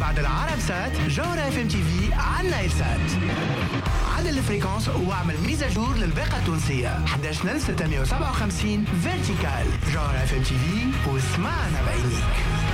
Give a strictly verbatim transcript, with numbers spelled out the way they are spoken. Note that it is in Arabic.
بعد العرب سات جوهرة اف ام تي في على النايل سات. عدل الفريكونس واعمل ميزاجور للباقة التونسية إحدى عشر ألف وستمائة وسبعة وخمسين فيرتيكال. جوهرة اف ام تي في واسمعنا بعينيك.